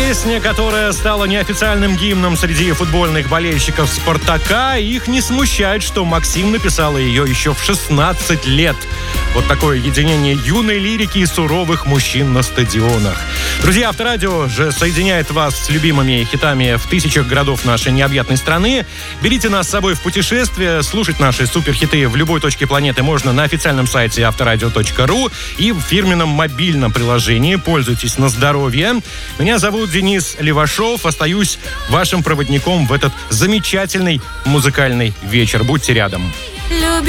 Песня, которая стала неофициальным гимном среди футбольных болельщиков «Спартака», их не смущает, что Максим написал ее еще в 16 лет. Вот такое единение юной лирики и суровых мужчин на стадионах. Друзья, Авторадио же соединяет вас с любимыми хитами в тысячах городов нашей необъятной страны. Берите нас с собой в путешествие. Слушать наши суперхиты в любой точке планеты можно на официальном сайте авторадио.ру и в фирменном мобильном приложении. Пользуйтесь на здоровье. Меня зовут Денис Левашов. Остаюсь вашим проводником в этот замечательный музыкальный вечер. Будьте рядом.